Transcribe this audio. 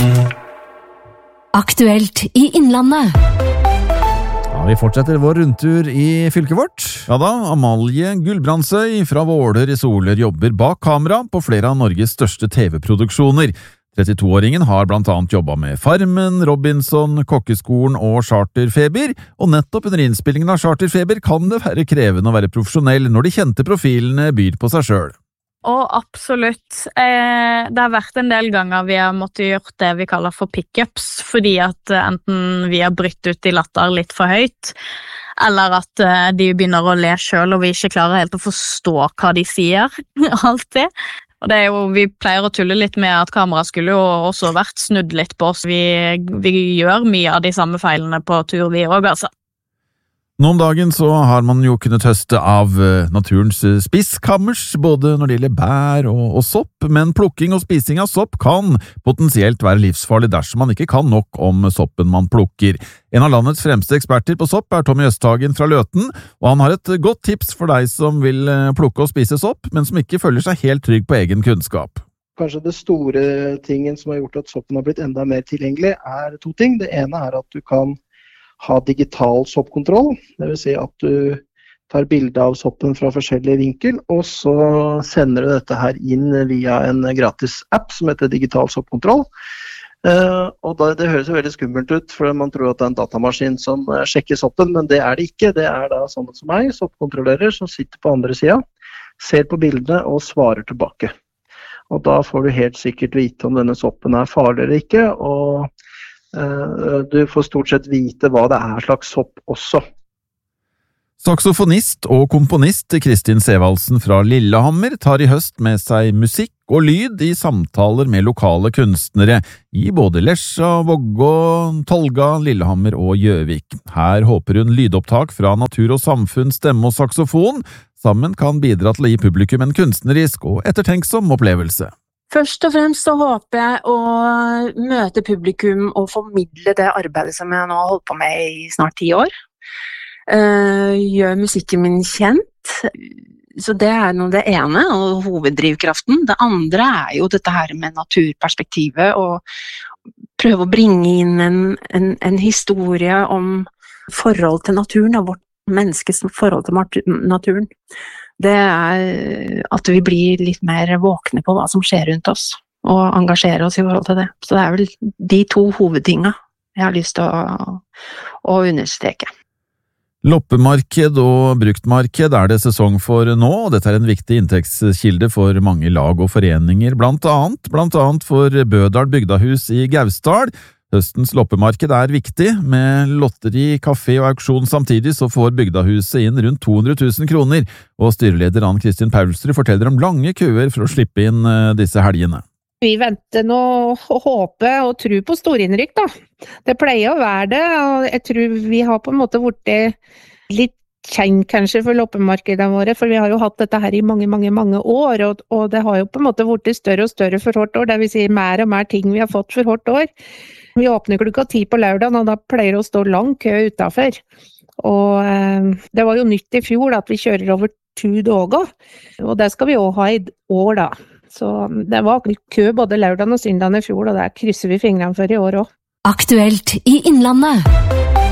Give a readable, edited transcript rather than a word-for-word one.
Aktuelt i Innlandet. Ja, vi fortsetter vår rundtur i fylket vårt. Ja da, Amalie Gulbrandsøy fra Våler i Soler jobber bak kamera på flere av Norges største TV-produksjoner. 32-åringen har blant annet jobbet med Farmen, Robinson, Kokkeskolen og Charterfeber, og nettopp under innspillingen av Charterfeber kan det være krevende å være profesjonell når de kjente profilene byr på seg selv. Og absolutt. Det har vært en del ganger vi har måttet gjort det vi kaller for pick-ups, fordi at enten vi har brytt ut i latter litt for høyt, eller at de begynner å le selv, og vi ikke klarer helt å forstå hva de sier, alltid. Og det er jo, vi pleier å tulle litt med at kamera skulle jo også vært snudd litt på oss. Vi gjør mye av de samme feilene på tur vi også, altså. Nå om dagen så har man jo kunnet høste av naturens spisskammers, både når det gjelder bær og sopp, men plukking og spising av sopp kan potensielt være livsfarlig dersom man ikke kan nok om soppen man plukker. En av landets fremste eksperter på sopp er Tommy Østhagen fra Løten, og han har et godt tips for deg som vil plukke og spise sopp, men som ikke føler seg helt trygg på egen kunnskap. Kanskje det store tingen som har gjort at soppen har blitt enda mer tilgjengelig er to ting. Det ene er at du kan ha digital soppkontroll, det vil si at du tar bilde av soppen fra forskjellige vinkel, og så sender du dette her inn via en gratis app som heter digital soppkontroll. Og det høres jo veldig skummelt ut, for man tror at det er en datamaskin som sjekker soppen, men det er det ikke. Det er da sånn som meg, soppkontrollerer, som sitter på andre siden, ser på bildene og svarer tilbake. Og da får du helt sikkert vite om denne soppen er farlig eller ikke, og du får stort sett vite hva det er slags sopp også. Saksofonist og komponist Kristin Sevaldsen fra Lillehammer tar i høst med seg musikk og lyd i samtaler med lokale kunstnere i både Lesja, Vågå, Tolga, Lillehammer og Gjøvik. Her håper hun lydopptak fra natur og samfunn, stemme og saksofon sammen kan bidra til å gi publikum en kunstnerisk og ettertenksom opplevelse. Først og fremst så håper jeg å møte publikum og formidle det arbeidet som jeg nå har holdt på med i snart 10 år. Gjør musikken min kjent. Så det er det ene, og hoveddrivkraften. Det andre er jo dette her med naturperspektivet, og prøve å bringe inn en historie om forhold til naturen, og vårt menneskes forhold til naturen. Det er at vi blir litt mer våkne på hva som skjer rundt oss, og engasjere oss i forhold til det. Så det er vel de 2 hovedtingene jeg har lyst til å understreke. Loppemarked og bruktmarked er det sesong for nå, og dette er en viktig inntektskilde for mange lag og foreninger, blant annet for Bødal Bygdahus i Gausdal. Høstens loppemarked er viktig. Med lotteri, kafé og auksjon samtidig så får Bygdahuset inn rundt 200 000 kroner, og styreleder Ann-Kristin Paulsrud forteller om lange køer for å slippe inn disse helgene. Vi venter nå og håper og tror på storinnrykk da. Det pleier å være det, og jeg tror vi har på en måte vært litt kjent kanskje for loppemarkedene våre, for vi har jo hatt dette her i mange år, og det har jo på en måte vært større og større for hvert år, det vil si mer og mer ting vi har fått for hvert år. Vi åpner 10 på lørdagen, og da pleier det å stå lang kø utenfor. Og det var jo nytt i fjor at vi kjører over 2 dager, og det skal vi også ha i år da. Så det var kø både lørdagen og søndagen i fjor, og det krysser vi fingrene for i år også. Aktuelt i Innlandet.